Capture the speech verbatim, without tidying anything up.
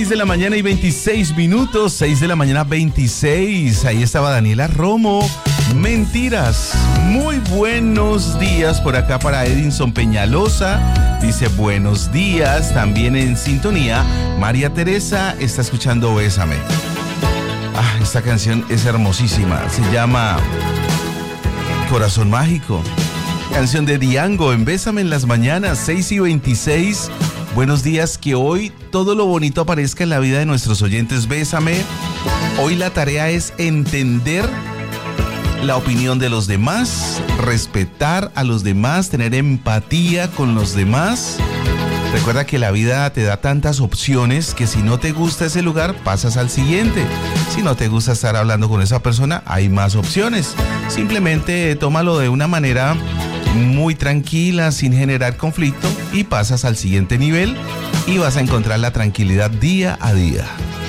seis de la mañana y veintiséis minutos, seis de la mañana veintiséis. Ahí estaba Daniela Romo. Mentiras. Muy buenos días por acá para Edinson Peñalosa. Dice buenos días. También en sintonía, María Teresa está escuchando Bésame. Ah, esta canción es hermosísima. Se llama Corazón Mágico. Canción de Diango en Bésame en las mañanas, seis y veintiséis. Buenos días, que hoy todo lo bonito aparezca en la vida de nuestros oyentes. Bésame. Hoy la tarea es entender la opinión de los demás, respetar a los demás, tener empatía con los demás. Recuerda que la vida te da tantas opciones que si no te gusta ese lugar, pasas al siguiente. Si no te gusta estar hablando con esa persona, hay más opciones. Simplemente tómalo de una manera muy tranquila, sin generar conflicto, y pasas al siguiente nivel y vas a encontrar la tranquilidad día a día.